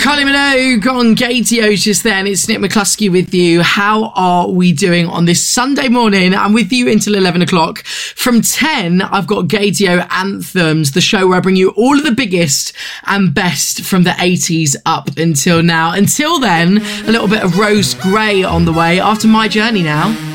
Kylie Minogue on Gaydio just then. It's Nick McCluskey with you. How are we doing on this Sunday morning? I'm with you until 11 o'clock. From 10, I've got Gaydio Anthems, the show where I bring you all of the biggest and best from the 80s up until now. Until then, a little bit of Rose Gray on the way after My Journey now.